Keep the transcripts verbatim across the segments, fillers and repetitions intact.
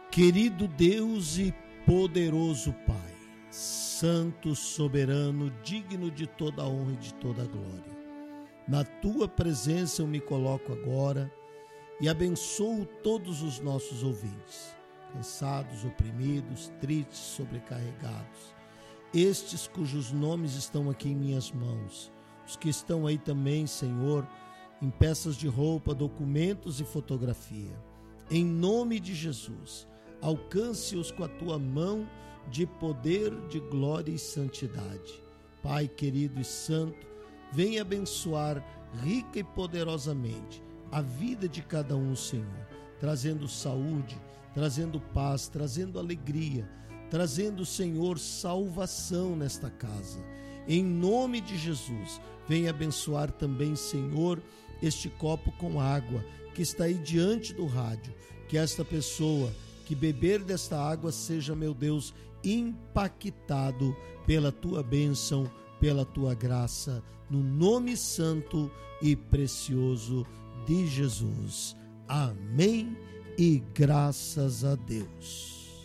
Querido Deus e poderoso Pai, santo, soberano, digno de toda a honra e de toda a glória, na Tua presença eu me coloco agora e abençoo todos os nossos ouvintes, cansados, oprimidos, tristes, sobrecarregados, estes cujos nomes estão aqui em minhas mãos, os que estão aí também, Senhor, em peças de roupa, documentos e fotografia. Em nome de Jesus, alcance-os com a Tua mão de poder, de glória e santidade. Pai querido e santo, venha abençoar rica e poderosamente a vida de cada um, Senhor, trazendo saúde, trazendo paz, trazendo alegria, trazendo, Senhor, salvação nesta casa. Em nome de Jesus, venha abençoar também, Senhor, este copo com água que está aí diante do rádio, que esta pessoa que beber desta água seja, meu Deus, impactado pela Tua bênção, pela Tua graça, no nome santo e precioso de Jesus. Amém e graças a Deus.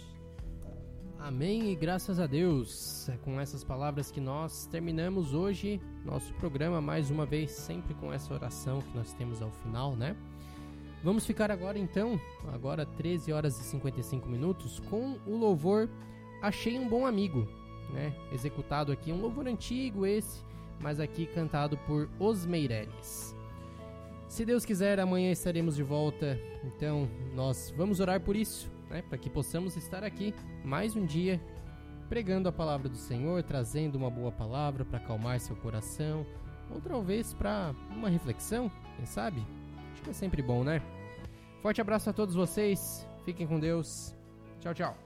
Amém e graças a Deus. É com essas palavras que nós terminamos hoje nosso programa, mais uma vez, sempre com essa oração que nós temos ao final, né? Vamos ficar agora então, agora treze horas e cinquenta e cinco minutos, com o louvor Achei um Bom Amigo, né? Executado aqui, um louvor antigo esse, mas aqui cantado por Os Meireles. Se Deus quiser, amanhã estaremos de volta, então nós vamos orar por isso, né? Para que possamos estar aqui mais um dia, pregando a palavra do Senhor, trazendo uma boa palavra para acalmar seu coração, ou talvez para uma reflexão, quem sabe? Acho que é sempre bom, né? Forte abraço a todos vocês, fiquem com Deus, tchau, tchau.